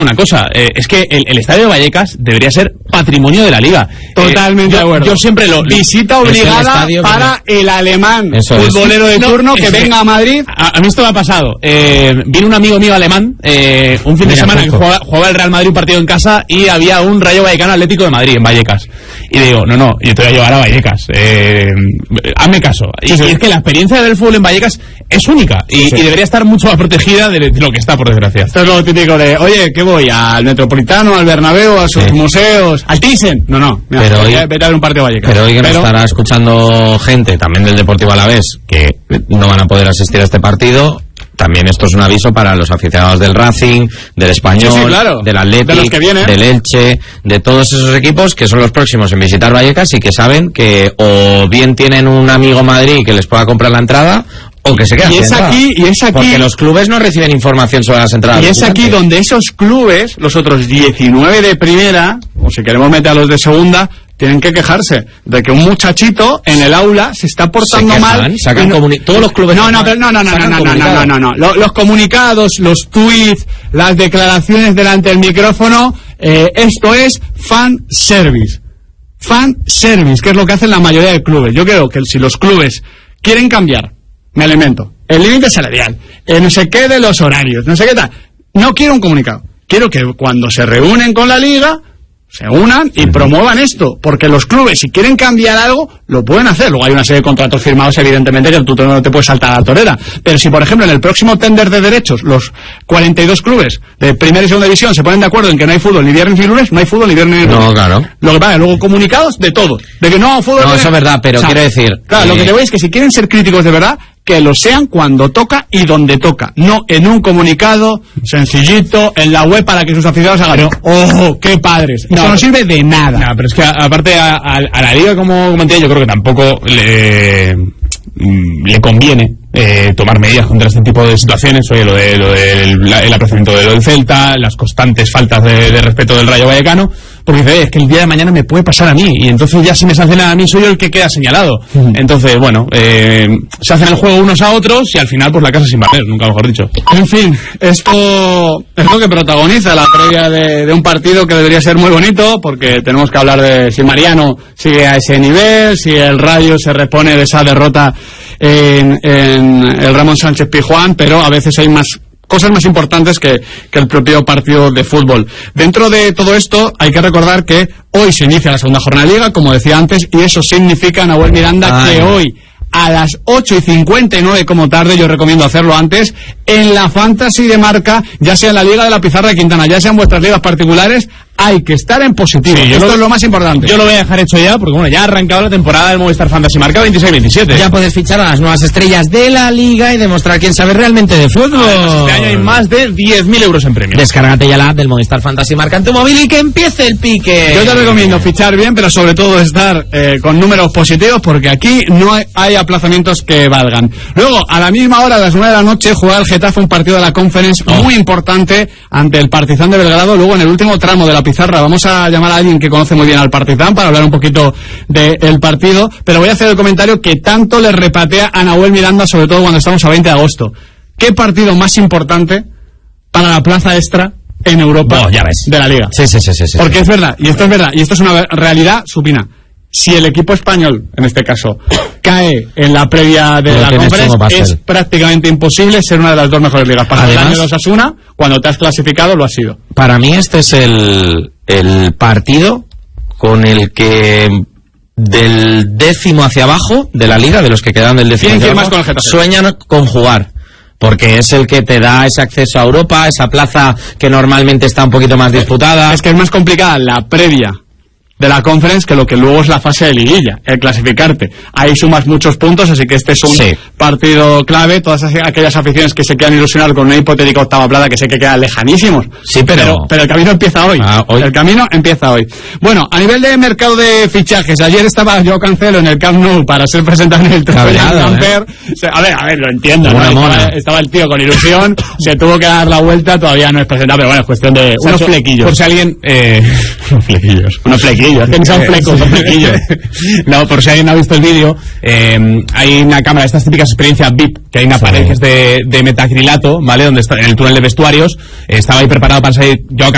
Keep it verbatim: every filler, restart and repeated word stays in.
una cosa, eh, es que el, el estadio de Vallecas debería ser patrimonio de la Liga. Totalmente eh, yo, de acuerdo. Yo siempre lo... Visita obligada el para que... el alemán Eso futbolero es. de turno no, que venga que, a Madrid. A, a mí esto me ha pasado. Eh, vino un amigo mío alemán, eh, un fin Mira, de semana, que jugaba, jugaba el Real Madrid un partido en casa y había un Rayo Vallecano Atlético de Madrid en Vallecas. Y le digo, no, no, yo te voy a llevar a Vallecas. Eh, hazme caso. Sí, y, sí. y es que la experiencia del fútbol en Vallecas es única y, sí. y debería estar mucho más protegida de lo que está, por desgracia. Esto es lo típico de, oye, ¿qué voy? ¿Al Metropolitano, al Bernabéu, a sus sí. museos, al Thyssen? No, no, mira, pero hoy, vete a ver un partido de Vallecas. Pero hoy que pero... nos estará escuchando gente también del Deportivo Alavés que no van a poder asistir a este partido. También esto es un aviso para los aficionados del Racing, del Español, sí, sí, claro. del Atlético, de del Elche, de todos esos equipos que son los próximos en visitar Vallecas y que saben que o bien tienen un amigo en Madrid que les pueda comprar la entrada o que se quedan y es aquí y es aquí porque los clubes no reciben información sobre las entradas y es aquí donde esos clubes, los otros diecinueve de primera, o si queremos meter a los de segunda, tienen que quejarse de que un muchachito en el aula se está portando se quejan, mal. Sacan no, comuni- todos los clubes. No, no, pero no, no, no, no, no, no, no, no, no. Los, los comunicados, los tweets, las declaraciones delante del micrófono, eh, esto es fan service. Fan service, que es lo que hacen la mayoría de clubes. Yo creo que si los clubes quieren cambiar, me alimento, el límite salarial, eh, no sé qué de los horarios, no sé qué tal, no quiero un comunicado. Quiero que cuando se reúnen con la liga se unan y promuevan esto, porque los clubes, si quieren cambiar algo, lo pueden hacer. Luego hay una serie de contratos firmados, evidentemente, que tú no te puedes saltar a la torera. Pero si, por ejemplo, en el próximo tender de derechos, los cuarenta y dos clubes de primera y segunda división se ponen de acuerdo en que no hay fútbol ni viernes ni lunes, no hay fútbol ni viernes ni lunes. No, claro. Lo que pasa, luego comunicados de todo. De que no, fútbol... No, eso es verdad, pero o sea, quiero decir... Claro, eh... lo que te voy es que si quieren ser críticos de verdad, que lo sean cuando toca y donde toca, no en un comunicado sencillito en la web para que sus aficionados hagan ¡oh, qué padres! No, eso no sirve de nada. No, pero es que a, aparte a, a, a la liga, como comenté, yo creo que tampoco le, le conviene eh, tomar medidas contra este tipo de situaciones. Oye, lo de lo del de el aplazamiento de lo del Celta, las constantes faltas de, de respeto del Rayo Vallecano, porque dice, es que el día de mañana me puede pasar a mí, y entonces ya si me sancionan a mí soy yo el que queda señalado. Uh-huh. Entonces, bueno, eh, se hacen el juego unos a otros y al final pues la casa sin barrer, nunca mejor dicho. En fin, esto es lo que protagoniza la previa de, de un partido que debería ser muy bonito, porque tenemos que hablar de si Mariano sigue a ese nivel, si el Rayo se repone de esa derrota en, en el Ramón Sánchez Pizjuán, pero a veces hay más cosas más importantes que, que el propio partido de fútbol. Dentro de todo esto hay que recordar que hoy se inicia la segunda jornada de Liga, como decía antes, y eso significa, Nahuel Miranda, Ay. que hoy a las ocho y cincuenta y nueve como tarde, yo recomiendo hacerlo antes, en la Fantasy de Marca, ya sea en la Liga de la Pizarra de Quintana, ya sea en vuestras ligas particulares, hay que estar en positivo. Sí, esto lo, es lo más importante. Yo lo voy a dejar hecho ya, porque bueno, ya ha arrancado la temporada del Movistar Fantasy Marca veintiséis veintisiete. Ya puedes fichar a las nuevas estrellas de la Liga y demostrar quién sabe realmente de fútbol. Además, este año hay más de diez mil euros en premios. Descárgate ya la app del Movistar Fantasy Marca en tu móvil y que empiece el pique. Yo te recomiendo fichar bien, pero sobre todo estar eh, con números positivos, porque aquí no hay, hay aplazamientos que valgan. Luego, a la misma hora, a las nueve de la noche, juega el Getafe un partido de la Conference oh. muy importante ante el Partizan de Belgrado. Luego, en el último tramo de la pizarra, vamos a llamar a alguien que conoce muy bien al Partizan para hablar un poquito del partido, pero voy a hacer el comentario que tanto le repatea a Nahuel Miranda, sobre todo cuando estamos a veinte de agosto. ¿Qué partido más importante para la plaza extra en Europa oh, ya ves. de la Liga? Sí, sí, sí, sí, sí. Porque es verdad, y esto es verdad, y esto es una realidad supina. Si el equipo español, en este caso, cae en la previa de no la Conference, es prácticamente imposible ser una de las dos mejores ligas. Para el año de Osasuna, cuando te has clasificado, lo has sido. Para mí este es el, el partido con el que del décimo hacia abajo de la Liga, de los que quedan del décimo hacia abajo, con sueñan con jugar. Porque es el que te da ese acceso a Europa, esa plaza que normalmente está un poquito más disputada. Es que es más complicada la previa de la Conference que lo que luego es la fase de liguilla, el clasificarte. Ahí sumas muchos puntos, así que este es un sí. partido clave. Todas aquellas aficiones que se quedan ilusionadas con una hipotética octava plaza, que sé que quedan lejanísimos. Sí, pero... pero... Pero el camino empieza hoy. Ah, hoy. El camino empieza hoy. Bueno, a nivel de mercado de fichajes, ayer estaba yo Cancelo en el Camp Nou para ser presentado en el trofeo Camper. ¿eh? A ver, a ver, lo entiendo, ¿no? estaba, estaba el tío con ilusión, se tuvo que dar la vuelta, todavía no es presentado, pero bueno, es cuestión de o sea, unos flequillos. Por si alguien... Eh... unos flequillos. Unos flequillos. Es que no son flecos, son flequillos. No, por si alguien no ha visto el vídeo, eh, hay una cámara, estas típicas experiencias V I P, que hay una sí. pared que es de, de metacrilato, ¿vale? Donde está en el túnel de vestuarios, eh, estaba ahí preparado para salir Joao